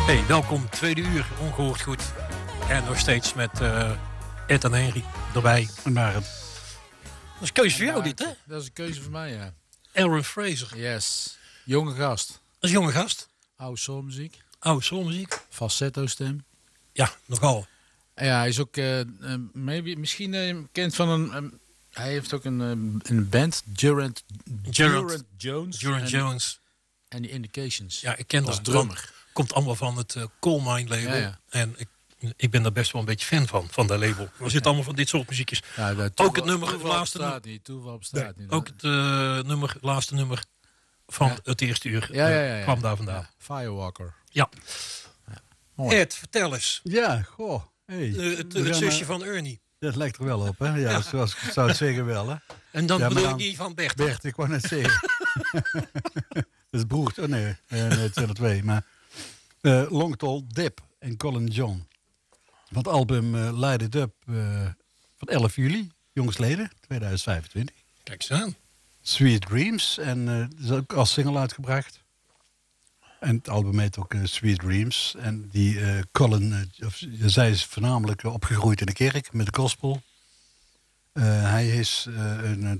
Hey, welkom, tweede uur, ongehoord goed. En nog steeds met Ed en Henry erbij. Maar dat is een keuze voor jou dit, hè? Dat is een keuze voor mij, ja. Aaron Fraser. Yes. Jonge gast. Dat is een jonge gast. Oude soulmuziek. Oude soulmuziek. Falsetto stem. Ja, nogal. Ja, hij is ook misschien bekend van een... hij heeft ook een band, Durant Jones. Durant Jones. En die Indications. Ja, ik ken als dat. drummer. Komt allemaal van het Coal Mine label. Ja. En ik ben daar best wel een beetje fan van dat label. Er zit allemaal van dit soort muziekjes. Ja, ook het nummer, het laatste bestaat niet. Toeval bestaat niet. Ook het laatste nummer van het eerste uur kwam daar vandaan. Ja. Firewalker. Ja. Mooi. Ed, vertel eens. ja, goh. Hey. Het zusje van Ernie. Dat lijkt er wel op, hè? Ja, zoals ik zou het zeggen wel, hè? En dan bedoel ik dan, die van Bert. Bert, ik wou net zeggen. Dat is broer. Oh nee, het zijn er twee. Maar Long Tall Dip en Colin John. Van het album Light It Up van 11 juli, jongsleden, 2025. Kijk eens aan. Sweet Dreams. En dat is ook als single uitgebracht. En het album heet ook Sweet Dreams. En die Colin, zij is voornamelijk opgegroeid in de kerk met de gospel. Hij is een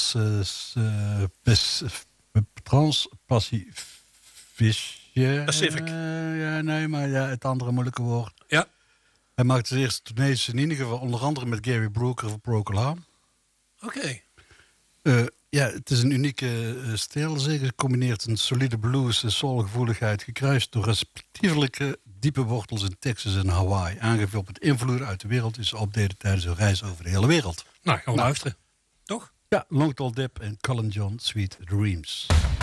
Pacific. Ja, nee, maar ja, het andere moeilijke woord. Ja. Hij maakte zijn eerste tournees in ieder geval onder andere met Gary Brooker van Procol Harum. Oké. Ja, het is een unieke stijl. Zeker gecombineerd een solide blues en soulgevoeligheid, gekruist door respectievelijke diepe wortels in Texas en Hawaii. Aangevuld met invloeden uit de wereld die ze opdeden tijdens hun reis over de hele wereld. Nou, gaan we luisteren. Toch? Ja, Long Tall Dip en Colin John, Sweet Dreams.